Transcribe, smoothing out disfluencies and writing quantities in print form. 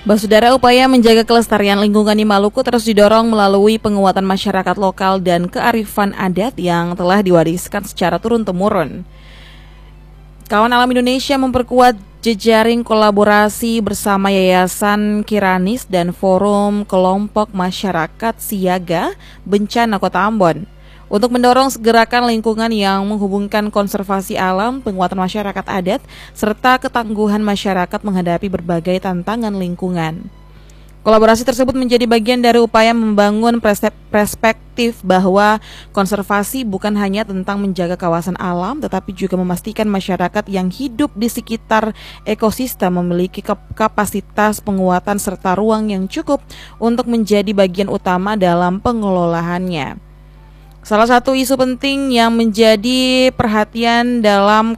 Saudara, upaya menjaga kelestarian lingkungan di Maluku terus didorong melalui penguatan masyarakat lokal dan kearifan adat yang telah diwariskan secara turun-temurun. Kawan Alam Indonesia memperkuat jejaring kolaborasi bersama Yayasan Kiranis dan Forum Kelompok Masyarakat Siaga Bencana Kota Ambon untuk mendorong gerakan lingkungan yang menghubungkan konservasi alam, penguatan masyarakat adat, serta ketangguhan masyarakat menghadapi berbagai tantangan lingkungan. Kolaborasi tersebut menjadi bagian dari upaya membangun perspektif bahwa konservasi bukan hanya tentang menjaga kawasan alam, tetapi juga memastikan masyarakat yang hidup di sekitar ekosistem memiliki kapasitas penguatan serta ruang yang cukup untuk menjadi bagian utama dalam pengelolaannya. Salah satu isu penting yang menjadi perhatian dalam